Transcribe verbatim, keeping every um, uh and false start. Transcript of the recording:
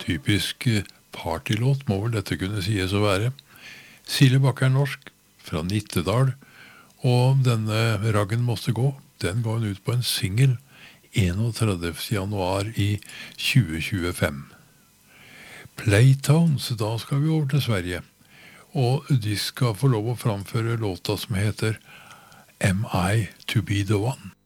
typisk partylåt, må vel dette kunne sies å være. Sillebakk er norsk, fra Nittedal, og denne Raggen måste gå, den går ut på en single enogtredivte januar i tjue tjuefem. Playtones, da skal vi over til Sverige, og de skal få lov å framføre låta som heter Am I to be the one?